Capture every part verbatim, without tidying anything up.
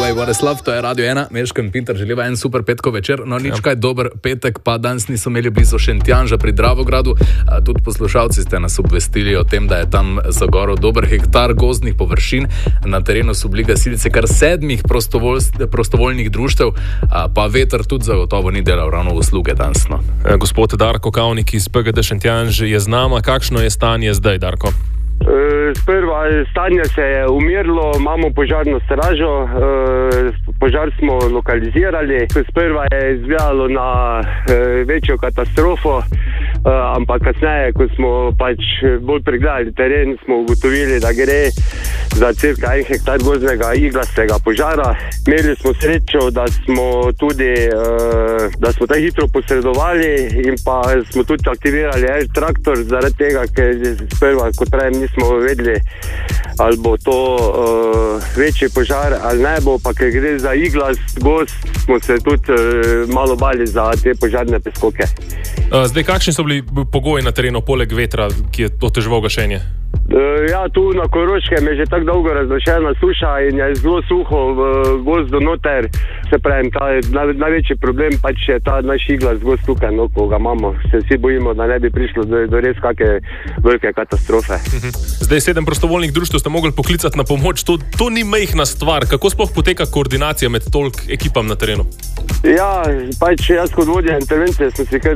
Hey, Voreslav, to je Radio ena, Meško in Pintar, želiva en super petkov večer, no nič kaj dober petek, pa danes niso imeli blizu Šentjanža pri Dravogradu, a tudi poslušalci ste nas obvestili o tem, da je tam zagorel dober hektar gozdnih površin, na terenu so bili gasilci kar sedmih prostovolj, prostovoljnih društev, a pa veter tudi zagotovo ni delal ravno usluge danes. No. E, gospod Darko Kavnik iz P G D Šentjanž je z nama, kakšno je stanje zdaj, Darko? Sprva stanje se je umirilo, imamo požarno stražo, požar smo lokalizirali. Sprva je izgledalo na večjo katastrofo, ampak kasneje, ko smo pač bolj pregledali teren, smo ugotovili, da gre za cirka en hektar gozdnega iglastega požara. Imeli smo srečo, da smo tudi da smo tako hitro posredovali in pa smo tudi aktivirali air traktor, zaradi tega, ker sprva, kot pravim, nismo vedeli, ali bo to uh, večji požar ali ne bo, pa ker gre za iglast gozd, smo se tudi uh, malo bali za te požarne preskoke. Uh, zdaj, kakšni so bili pogoji na terenu poleg vetra, ki je oteževal gašenje? Uh, ja, tu na Koroškem je že tako dolgo razglašena suša in je zelo suho v gozdu noter. Se pravim, ta naj, največji problem pač je ta naš iglast gozd tukaj, no, ko ga imamo. Se vsi bojimo, da ne bi prišlo do, do res kakve velike katastrofe. Uh-huh. Zdaj, sedem prostovoljnih društev ste mogli poklicati na pomoč. To, to ni majhna stvar. Kako sploh poteka koordinacija med toliko ekipam na terenu? Ja, pač jaz kot vodja intervencije sem si kar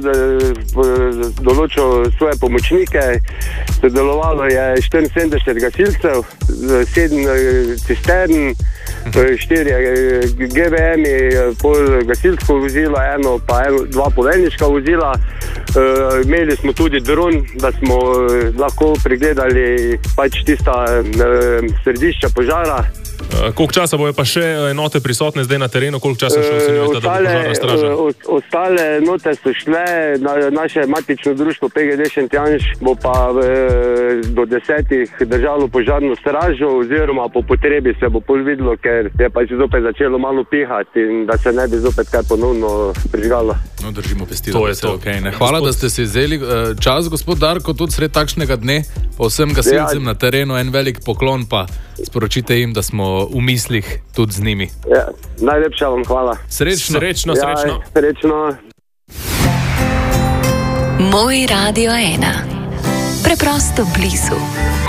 določil svoje pomočnike. Sodelovalo je štiriinsedemdeset gasilcev, sedem cistern, štiri G V M-i, pol gasilsko vozilo, eno pa eno, dva poveljniška vozila. Uh, imeli smo tudi dron, da smo uh, lahko pregledali pač tista uh, središča požara. Uh, koliko časa bojo pa še enote prisotne zdaj na terenu? Koliko časa še ocenjujete, da bo požarna straža? Uh, ostale enote so šle, na, naše matično društvo P G D Šentjanž bo pa uh, do desetih držalo požarno stražo, oziroma po potrebi se bo pol videlo, ker je pač zopet začelo malo pihati in da se ne bi zopet kaj ponovno prižgalo. No, držimo pesti, da je to okay, ne? Hvala, gospod, da ste si vzeli čas, gospod Darko, tudi sred takšnega dne, pa vsem gasilcem ja, na terenu en velik poklon, pa sporočite jim, da smo v mislih tudi z njimi. Ja, najlepša vam hvala. Srečno, srečno, srečno. Ja, srečno. Moj Radio ena. Preprosto blizu.